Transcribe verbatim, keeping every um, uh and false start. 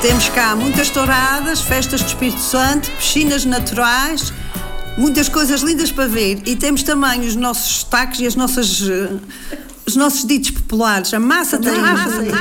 Temos cá muitas touradas, festas do Espírito Santo, piscinas naturais, muitas coisas lindas para ver. E temos também os nossos destaques e as nossas, os nossos ditos populares. A massa tem.